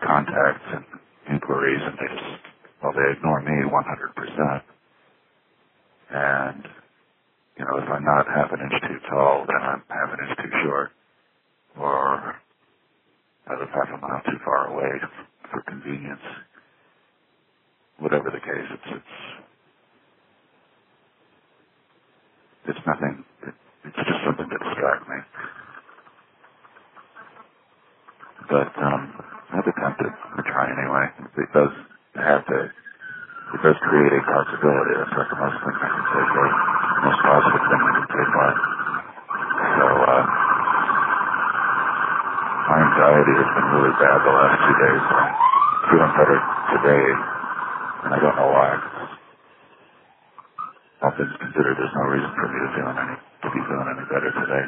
contacts and inquiries, and they ignore me 100%. And, if I'm not half an inch too tall, then I'm half an inch too short. Or I live half a mile too far away for convenience. Whatever the case, it's nothing. It's just something to distract me. But I've attempted to try anyway. It does create a possibility. That's like the most thing I can take, or the most positive thing I can take on. So my anxiety has been really bad the last 2 days. I'm feeling better today, and I don't know why. All things considered, there's no reason for me to be feeling any better today.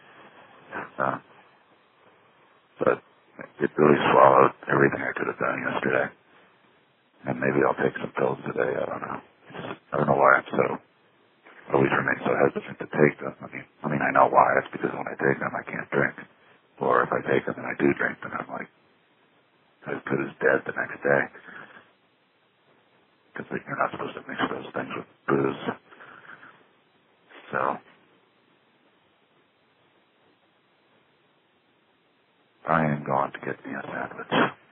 But it really swallowed everything I could have done yesterday. And maybe I'll take some pills today. I don't know. I don't know why I'm always remain so hesitant to take them. I mean, I know why. It's because when I take them, I can't drink. Or if I take them and I do drink, then I'm like as good as dead the next day. Because you're not supposed to mix those things with booze. So I am going to get me a sandwich.